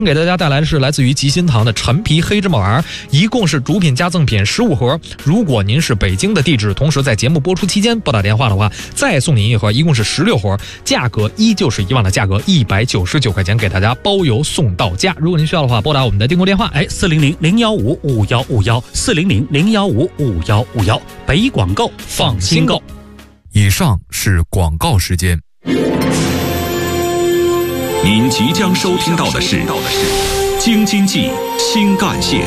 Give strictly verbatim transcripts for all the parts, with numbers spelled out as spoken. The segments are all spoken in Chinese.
给大家带来的是来自于吉心堂的陈皮黑芝麻丸，一共是主品加赠品十五盒。如果您是北京的地址，同时在节目播出期间拨打电话的话，再送您一盒，一共是十六盒，价格依旧是以往的价格一百九十九块钱，给大家包邮送到家。如果您需要的话，拨打我们的订购电话，哎， 四零零零幺五五幺五幺，四零零零幺五五幺五幺，北广购放心购。 以上是广告时间。 您即将收听到的是京津冀新干线。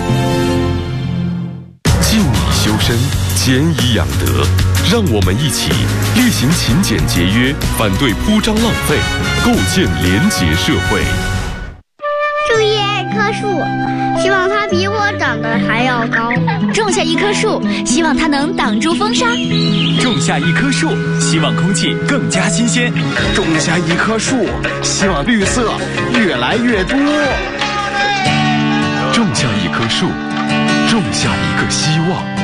静以修身，俭以养德，让我们一起厉行勤俭节约，反对铺张浪费，构建廉洁社会。 种一棵树，希望它比我长得还要高。 种下一棵树，希望它能挡住风沙。 种下一棵树，希望空气更加新鲜。 种下一棵树，希望绿色越来越多。 种下一棵树，种下一个希望。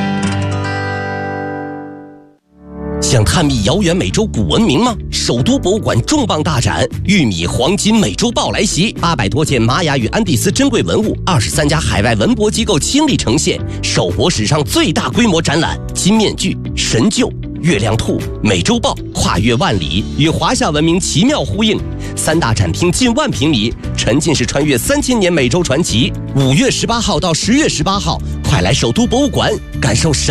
想探秘遥远美洲古文明吗？首都博物馆重磅大展“玉米黄金美洲豹”来袭，八百多件玛雅与安第斯珍贵文物，二十三家海外文博机构倾力呈现，首博史上最大规模展览。金面具、神鹫、月亮兔、美洲豹跨越万里，与华夏文明奇妙呼应。三大展厅近万平米，沉浸式穿越三千年美洲传奇。五月十八号到十月十八号，快来首都博物馆感受神